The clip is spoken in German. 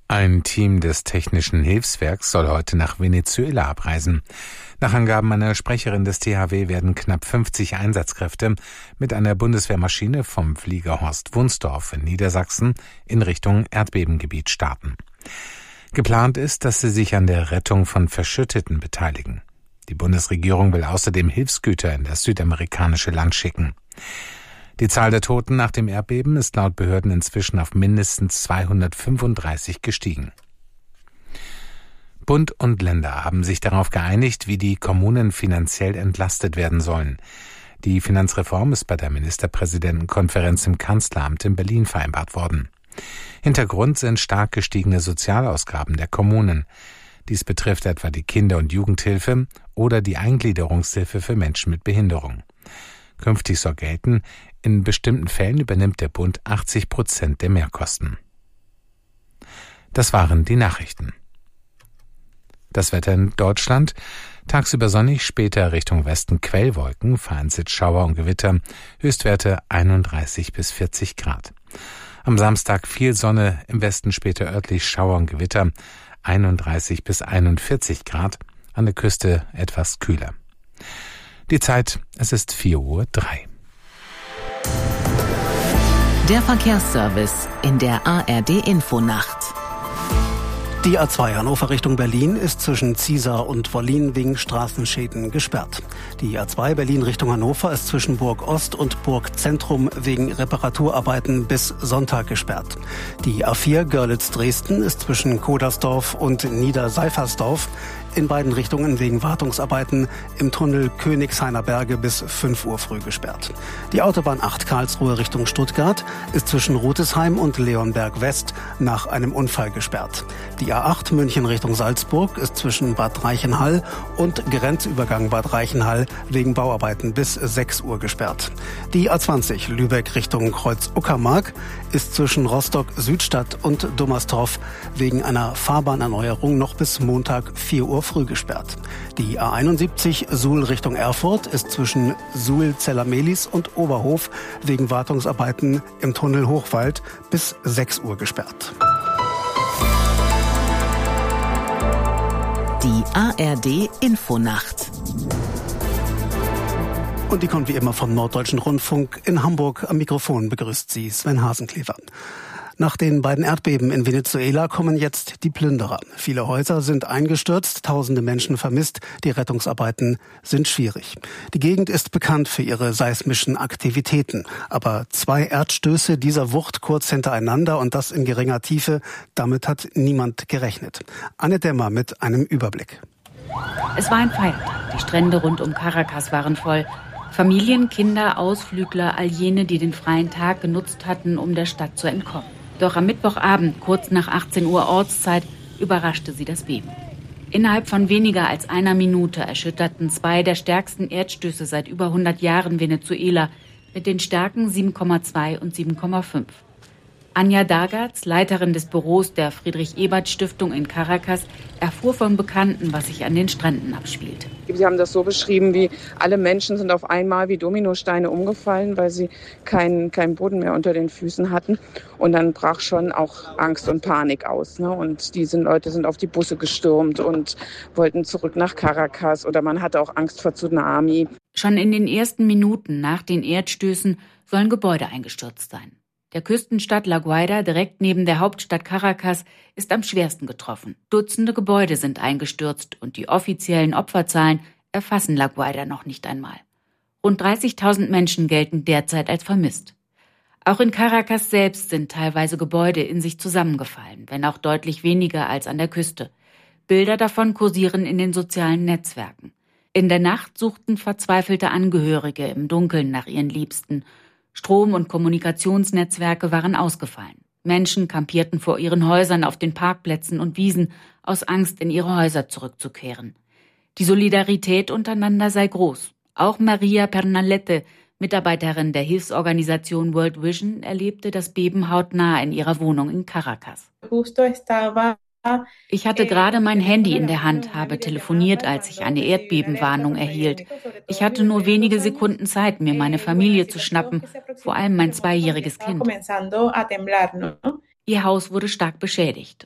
Ein Team des Technischen Hilfswerks soll heute nach Venezuela abreisen. Nach Angaben einer Sprecherin des THW werden knapp 50 Einsatzkräfte mit einer Bundeswehrmaschine vom Flieger Horst Wunsdorf in Niedersachsen in Richtung Erdbebengebiet starten. Geplant ist, dass sie sich an der Rettung von Verschütteten beteiligen. Die Bundesregierung will außerdem Hilfsgüter in das südamerikanische Land schicken. Die Zahl der Toten nach dem Erdbeben ist laut Behörden inzwischen auf mindestens 235 gestiegen. Bund und Länder haben sich darauf geeinigt, wie die Kommunen finanziell entlastet werden sollen. Die Finanzreform ist bei der Ministerpräsidentenkonferenz im Kanzleramt in Berlin vereinbart worden. Hintergrund sind stark gestiegene Sozialausgaben der Kommunen. Dies betrifft etwa die Kinder- und Jugendhilfe oder die Eingliederungshilfe für Menschen mit Behinderung. Künftig soll gelten, in bestimmten Fällen übernimmt der Bund 80% der Mehrkosten. Das waren die Nachrichten. Das Wetter in Deutschland: tagsüber sonnig, später Richtung Westen Quellwolken, vereinzelt Schauer und Gewitter, Höchstwerte 31 bis 40 Grad. Am Samstag viel Sonne, im Westen später örtlich Schauer und Gewitter, 31 bis 41 Grad, an der Küste etwas kühler. Die Zeit, es ist 4:03 Uhr. Der Verkehrsservice in der ARD-Infonacht. Die A2 Hannover Richtung Berlin ist zwischen Ziesar und Wollin wegen Straßenschäden gesperrt. Die A2 Berlin Richtung Hannover ist zwischen Burg Ost und Burg Zentrum wegen Reparaturarbeiten bis Sonntag gesperrt. Die A4 Görlitz-Dresden ist zwischen Kodersdorf und Niederseifersdorf in beiden Richtungen wegen Wartungsarbeiten im Tunnel Königshainer Berge bis 5 Uhr früh gesperrt. Die Autobahn 8 Karlsruhe Richtung Stuttgart ist zwischen Rutesheim und Leonberg West nach einem Unfall gesperrt. Die A8 München Richtung Salzburg ist zwischen Bad Reichenhall und Grenzübergang Bad Reichenhall wegen Bauarbeiten bis 6 Uhr gesperrt. Die A20 Lübeck Richtung Kreuz-Uckermark ist zwischen Rostock Südstadt und Dummerstorf wegen einer Fahrbahnerneuerung noch bis Montag 4 Uhr früh gesperrt. Die A71 Suhl Richtung Erfurt ist zwischen Suhl-Zellermelis und Oberhof wegen Wartungsarbeiten im Tunnel Hochwald bis 6 Uhr gesperrt. Die ARD-Infonacht. Und die kommt wie immer vom Norddeutschen Rundfunk in Hamburg. Am Mikrofon begrüßt sie Sven Hasenklever. Nach den beiden Erdbeben in Venezuela kommen jetzt die Plünderer. Viele Häuser sind eingestürzt, tausende Menschen vermisst, die Rettungsarbeiten sind schwierig. Die Gegend ist bekannt für ihre seismischen Aktivitäten. Aber 2 Erdstöße dieser Wucht kurz hintereinander und das in geringer Tiefe, damit hat niemand gerechnet. Anne Dämmer mit einem Überblick. Es war ein Feiertag. Die Strände rund um Caracas waren voll. Familien, Kinder, Ausflügler, all jene, die den freien Tag genutzt hatten, um der Stadt zu entkommen. Doch am Mittwochabend, kurz nach 18 Uhr Ortszeit, überraschte sie das Beben. Innerhalb von weniger als einer Minute erschütterten 2 der stärksten Erdstöße seit über 100 Jahren Venezuela mit den Stärken 7,2 und 7,5. Anja Dagatz, Leiterin des Büros der Friedrich-Ebert-Stiftung in Caracas, erfuhr von Bekannten, was sich an den Stränden abspielt. Sie haben das so beschrieben, wie alle Menschen sind auf einmal wie Dominosteine umgefallen, weil sie keinen Boden mehr unter den Füßen hatten. Und dann brach schon auch Angst und Panik aus. Ne? Und diese Leute sind auf die Busse gestürmt und wollten zurück nach Caracas. Oder man hatte auch Angst vor Tsunami. Schon in den ersten Minuten nach den Erdstößen sollen Gebäude eingestürzt sein. Der Küstenstadt La Guaira, direkt neben der Hauptstadt Caracas, ist am schwersten getroffen. Dutzende Gebäude sind eingestürzt und die offiziellen Opferzahlen erfassen La Guaira noch nicht einmal. Rund 30.000 Menschen gelten derzeit als vermisst. Auch in Caracas selbst sind teilweise Gebäude in sich zusammengefallen, wenn auch deutlich weniger als an der Küste. Bilder davon kursieren in den sozialen Netzwerken. In der Nacht suchten verzweifelte Angehörige im Dunkeln nach ihren Liebsten. Strom- und Kommunikationsnetzwerke waren ausgefallen. Menschen kampierten vor ihren Häusern auf den Parkplätzen und Wiesen, aus Angst, in ihre Häuser zurückzukehren. Die Solidarität untereinander sei groß. Auch Maria Pernalete, Mitarbeiterin der Hilfsorganisation World Vision, erlebte das Beben hautnah in ihrer Wohnung in Caracas. Ich hatte gerade mein Handy in der Hand, habe telefoniert, als ich eine Erdbebenwarnung erhielt. Ich hatte nur wenige Sekunden Zeit, mir meine Familie zu schnappen, vor allem mein 2-jähriges Kind. Ihr Haus wurde stark beschädigt.